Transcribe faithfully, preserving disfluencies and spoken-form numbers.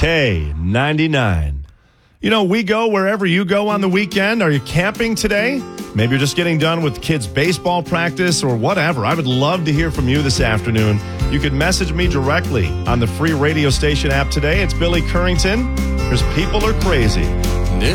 K ninety-nine. You know, we go wherever you go on the weekend. Are you camping today? Maybe you're just getting done with kids' baseball practice or whatever. I would love to hear from you this afternoon. You can message me directly on the free radio station app today. It's Billy Currington. There's People Are Crazy.